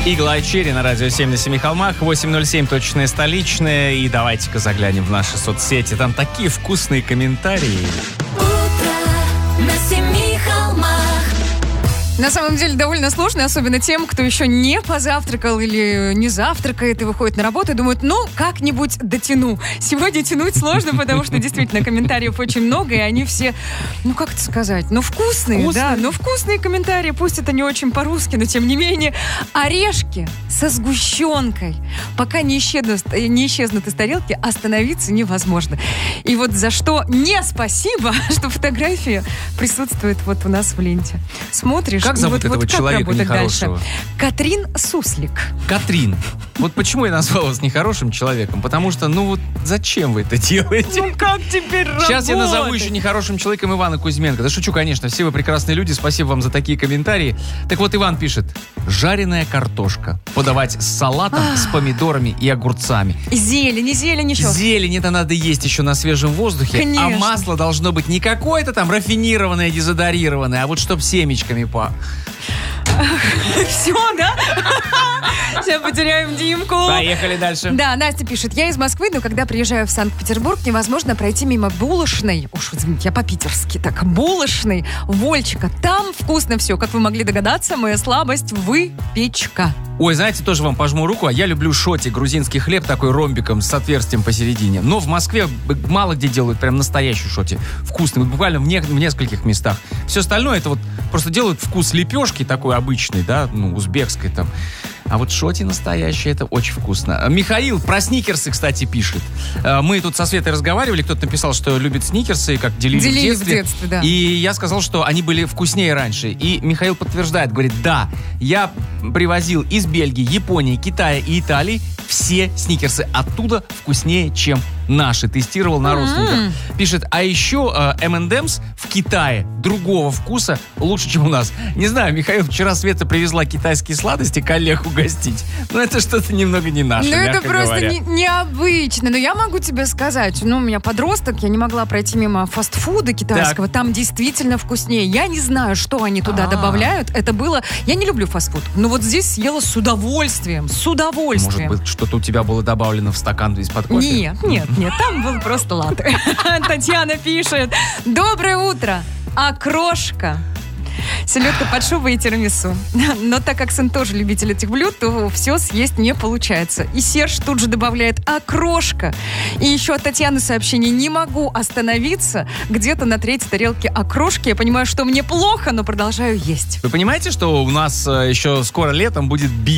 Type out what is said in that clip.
Игла Черри на радио 7 на семи холмах, 8.07 точное столичное. И давайте-ка заглянем в наши соцсети. Там такие вкусные комментарии. Утро на семи холмах. На самом деле довольно сложно, особенно тем, кто еще не позавтракал или не завтракает и выходит на работу и думает, ну, как-нибудь дотяну. Сегодня тянуть сложно, потому что действительно комментариев очень много, и они все, ну, как это сказать, ну, вкусные, да, но вкусные комментарии, пусть это не очень по-русски, но тем не менее. Орешки со сгущенкой, пока не исчезнут из тарелки, остановиться невозможно. И вот за что не спасибо, что фотография присутствует вот у нас в ленте. Смотришь, как зовут этого человека нехорошего? Дальше? Катрин Суслик. Катрин. Вот почему я назвал вас нехорошим человеком? Потому что, ну вот, зачем вы это делаете? Ну как теперь работать? Сейчас я назову еще нехорошим человеком Ивана Кузьменко. Да шучу, конечно, все вы прекрасные люди, спасибо вам за такие комментарии. Так вот, Иван пишет: жареная картошка подавать с салатом, с помидорами и огурцами. Зелень еще. Зелень это надо есть еще на свежем воздухе. Конечно. А масло должно быть не какое-то там рафинированное, дезодорированное, а вот чтоб семечками Все, да? Сейчас потеряем Димку. Поехали дальше. Да, Настя пишет: я из Москвы, но когда приезжаю в Санкт-Петербург, невозможно пройти мимо булочной. Уж извините, я по-питерски так. Булочной Вольчика. Там вкусно все. Как вы могли догадаться, моя слабость — выпечка. Ой, знаете, тоже вам пожму руку, а я люблю шоти, грузинский хлеб такой ромбиком с отверстием посередине. Но в Москве мало где делают прям настоящий шоти. Вкусный, вот буквально в нескольких местах. Все остальное это вот просто делают вкус лепешки такой обычной, да, ну, узбекской там. А вот шоти настоящие, это очень вкусно. Михаил про сникерсы, кстати, пишет. Мы тут со Светой разговаривали, кто-то написал, что любит сникерсы, как делили в детстве. Да. И я сказал, что они были вкуснее раньше. И Михаил подтверждает, говорит, да, я привозил из Бельгии, Японии, Китая и Италии все сникерсы. Оттуда вкуснее, чем наши. Тестировал на родственниках. Пишет, а еще M&M's в Китае другого вкуса лучше, чем у нас. Не знаю, Михаил, вчера Света привезла китайские сладости коллег угостить. Но это что-то немного не наше, ну, мягко это просто говоря. необычно. Но я могу тебе сказать, ну, у меня подросток, я не могла пройти мимо фастфуда китайского. Так. Там действительно вкуснее. Я не знаю, что они туда добавляют. Это было... Я не люблю фастфуд, но вот здесь съела с удовольствием. С удовольствием. Может быть, что-то у тебя было добавлено в стакан из-под кофе? Нет, там был просто латте. Татьяна пишет: доброе утро, окрошка. Селедка под шубой и тирамису. Но так как сын тоже любитель этих блюд, то все съесть не получается. И Серж тут же добавляет окрошка. И еще от Татьяны сообщение: не могу остановиться. Где-то на третьей тарелке окрошки. Я понимаю, что мне плохо, но продолжаю есть. Вы понимаете, что у нас еще скоро летом будет